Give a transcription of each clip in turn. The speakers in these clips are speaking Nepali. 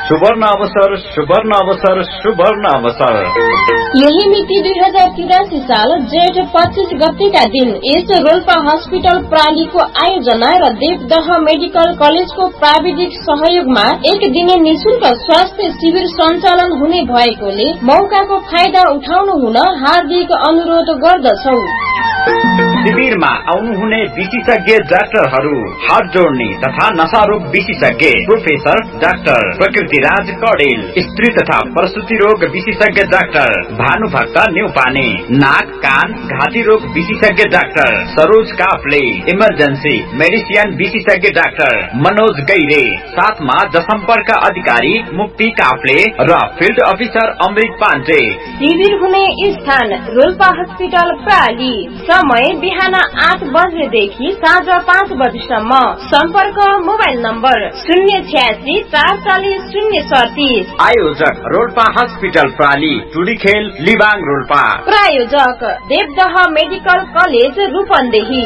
सुवर्ण अवसर सुवर्ण अवसर सुवर्ण अवसर। यही मिति 2083 साल जेठ 25 गतेका दिन यस रोल्पा हस्पिटल प्रालीको आयोजना र देवदह मेडिकल कलेजको प्राविधिक सहयोगमा एक दिने निशुल्क स्वास्थ्य शिविर सञ्चालन हुने भएकोले मौकाको फाइदा उठाउनु हुन हार्दिक अनुरोध गर्दछौ। शिविरमा आउनुहुने विशेषज्ञ डाक्टरहरू हात जोड्ने तथा नशारोग विशेषज्ञ प्रोफेसर डाक्टर प्रकृतिराज कडेल, स्त्री तथा प्रसूति रोग विशेषज्ञ डाक्टर भानुभक्त न्यौपाने, नाक कान घाँटी रोग विशेषज्ञ doctor Saroj Kafle, emergency medicine विशेषज्ञ डाक्टर मनोज गैरे, साथमा जनसम्पर्क अधिकारी मुक्ति काफले र फिल्ड अफिसर अमृत पाण्डे। शिविर हुने स्थान रोल्पा हस्पिटल प्राली। समय बिहान 8 बजेदेखि साँझ 5 बजेसम्म। सम्पर्क मोबाइल नम्बर 086 440 037। आयोजक रोल्पा हस्पिटल प्राली, टुडीखेल लिबाङ रोल्पा। प्रायोजक देवदह मेडिकल कलेज रूपन्देही।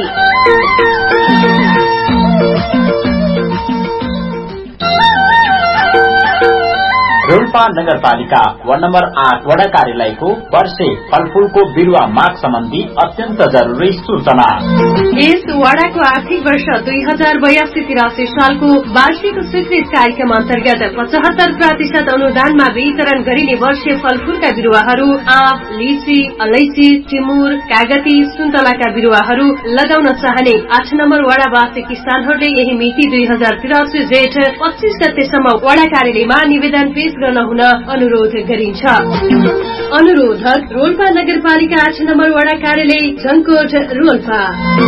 रोल्पा नगरपालिका वार्ड नम्बर 8 वडा कार्यालयको वर्षे फलफूलको बिरुवा माग सम्बन्धी अत्यन्त जरुरी सूचना। यस वडाको आर्थिक वर्ष 2082-83 सालको वार्षिक स्वीकृत कार्यक्रम अन्तर्गत 75% अनुदानमा वितरण गरिने वर्षीय फलफूलका बिरुवाहरू आँप, लिची, अलैची, टिमुर, कागती, सुन्तलाका बिरुवाहरू लगाउन चाहने 8 नम्बर वडावासी किसानहरूले यही मिति 2083 जेठ 25 गतेसम्म वडा कार्यालयमा निवेदन पेश गर्न हुन अनुरोध गरिन्छ। अनुरोधक रोल्पा नगरपालिका 8 नम्बर वडा कार्यालय जंकोट रोल्पा।